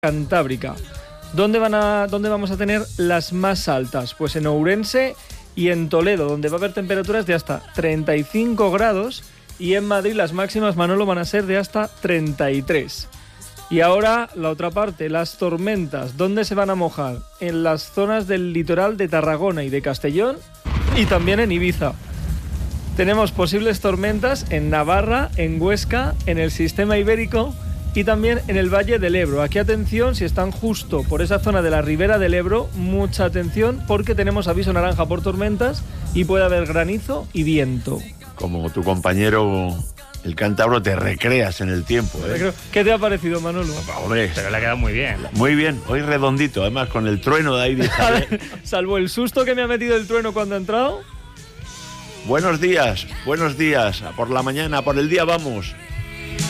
Cantábrica. ¿Dónde vamos a tener las más altas? Pues en Ourense y en Toledo, donde va a haber temperaturas de hasta 35 grados, y en Madrid las máximas, Manolo, van a ser de hasta 33. Y ahora la otra parte, las tormentas. ¿Dónde se van a mojar? En las zonas del litoral de Tarragona y de Castellón, y también en Ibiza. Tenemos posibles tormentas en Navarra, en Huesca, en el sistema ibérico y también en el Valle del Ebro. Aquí atención, si están justo por esa zona de la ribera del Ebro, mucha atención porque tenemos aviso naranja por tormentas y puede haber granizo y viento. Como tu compañero el cántabro, te recreas en el tiempo, ¿eh? ¿Qué te ha parecido, Manolo? Hombre, pero le ha quedado muy bien. Muy bien, hoy redondito, además con el trueno de ahí. Salvo el susto que me ha metido el trueno cuando ha entrado. Buenos días, por la mañana, por el día vamos.